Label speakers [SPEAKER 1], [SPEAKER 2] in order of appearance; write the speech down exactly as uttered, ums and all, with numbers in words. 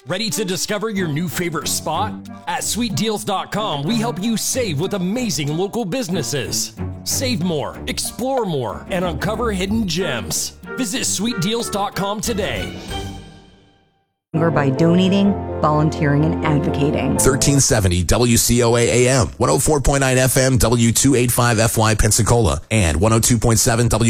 [SPEAKER 1] Ready to discover your new favorite spot? At sweet deals dot com, we help you save with amazing local businesses. Save more, explore more, and uncover hidden gems. Visit sweet deals dot com today.
[SPEAKER 2] By donating, volunteering, and advocating.
[SPEAKER 3] thirteen seventy W C O A A M, one oh four point nine F M, W two eighty-five F Y Pensacola, and one oh two point seven W